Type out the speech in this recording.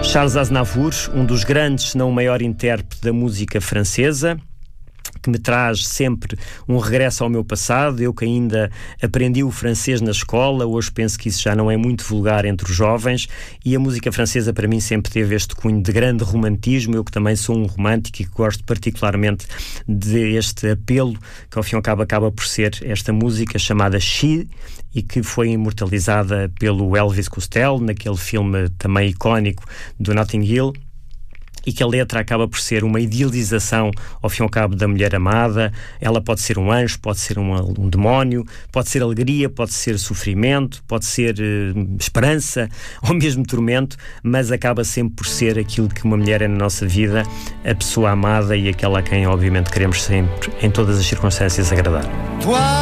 Charles Aznavour, um dos grandes, se não o maior intérprete da música francesa, que me traz sempre um regresso ao meu passado. Eu que ainda aprendi o francês na escola, hoje penso que isso já não é muito vulgar entre os jovens, e a música francesa para mim sempre teve este cunho de grande romantismo. Eu que também sou um romântico e que gosto particularmente deste apelo, que ao fim e ao cabo acaba por ser esta música chamada She, e que foi imortalizada pelo Elvis Costello naquele filme também icónico do Notting Hill, e que a letra acaba por ser uma idealização, ao fim e ao cabo, da mulher amada. Ela pode ser um anjo, pode ser um demónio, pode ser alegria, pode ser sofrimento, pode ser esperança ou mesmo tormento, mas acaba sempre por ser aquilo que uma mulher é na nossa vida, a pessoa amada e aquela a quem obviamente queremos sempre, em todas as circunstâncias, agradar.